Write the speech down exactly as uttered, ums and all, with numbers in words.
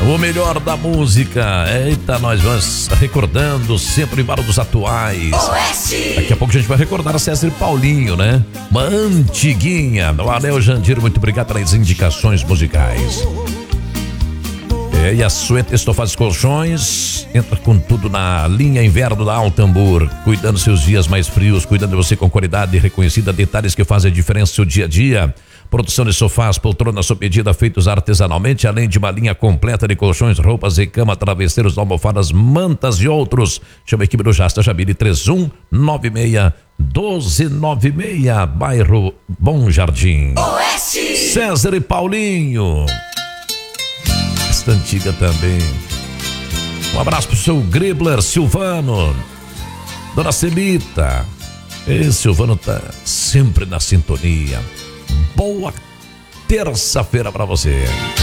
O melhor da música. Eita, nós vamos recordando sempre vários atuais. Oeste. Daqui a pouco a gente vai recordar a César e Paulinho, né? Uma antiguinha. Valeu, Jandir, muito obrigado pelas indicações musicais. É, e a Suete Estofados Colchões entra com tudo na linha inverno da Altambur, cuidando seus dias mais frios, cuidando de você com qualidade reconhecida, detalhes que fazem a diferença no seu dia a dia. Produção de sofás, poltronas sob medida feitos artesanalmente, além de uma linha completa de colchões, roupas e cama, travesseiros, almofadas, mantas e outros. Chama a equipe do Jasta Jabiri três um nove seis um dois nove seis, bairro Bom Jardim. Oeste. César e Paulinho. Esta antiga também. Um abraço pro seu Gribler, Silvano, Dona Celita. E Silvano tá sempre na sintonia. Boa terça-feira pra você.